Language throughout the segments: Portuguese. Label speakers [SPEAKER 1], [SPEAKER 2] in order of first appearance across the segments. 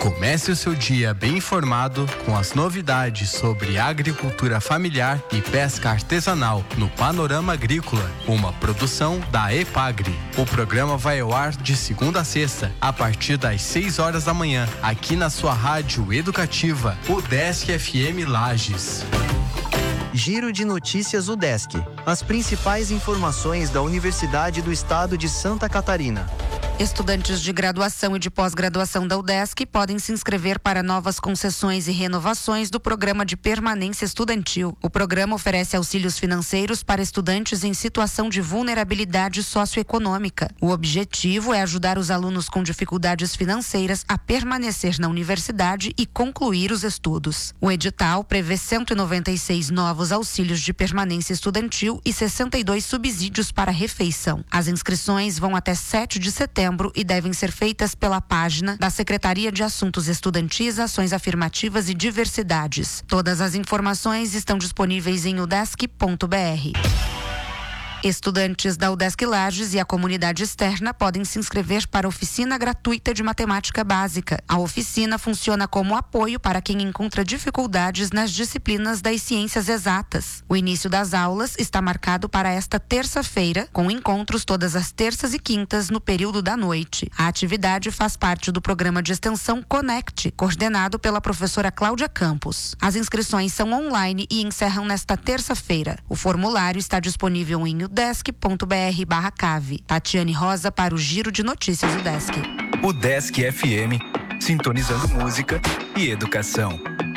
[SPEAKER 1] Comece o seu dia bem informado com as novidades sobre agricultura familiar e pesca artesanal no Panorama Agrícola, uma produção da EPAGRE. O programa vai ao ar de segunda a sexta, a partir das 6 horas da manhã, aqui na sua rádio educativa, UDESC FM Lages.
[SPEAKER 2] Giro de Notícias UDESC. As principais informações da Universidade do Estado de Santa Catarina.
[SPEAKER 3] Estudantes de graduação e de pós-graduação da UDESC podem se inscrever para novas concessões e renovações do Programa de Permanência Estudantil. O programa oferece auxílios financeiros para estudantes em situação de vulnerabilidade socioeconômica. O objetivo é ajudar os alunos com dificuldades financeiras a permanecer na universidade e concluir os estudos. O edital prevê 196 novos auxílios de permanência estudantil e 62 subsídios para refeição. As inscrições vão até 7 de setembro e devem ser feitas pela página da Secretaria de Assuntos Estudantis, Ações Afirmativas e Diversidades. Todas as informações estão disponíveis em udesc.br. Estudantes da UDESC Lages e a comunidade externa podem se inscrever para a oficina gratuita de matemática básica. A oficina funciona como apoio para quem encontra dificuldades nas disciplinas das ciências exatas. O início das aulas está marcado para esta terça-feira, com encontros todas as terças e quintas no período da noite. A atividade faz parte do programa de extensão Conect, coordenado pela professora Cláudia Campos. As inscrições são online e encerram nesta terça-feira. O formulário está disponível em udesc.br/cave. Tatiane Rosa para o Giro de Notícias UDESC.
[SPEAKER 4] UDESC FM, sintonizando música e educação.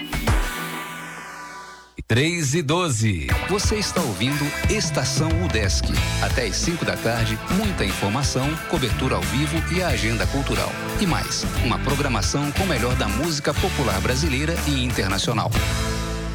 [SPEAKER 4] 3:12. Você está ouvindo Estação UDESC. Até às 5 da tarde, muita informação, cobertura ao vivo e a agenda cultural. E mais, uma programação com o melhor da música popular brasileira e internacional.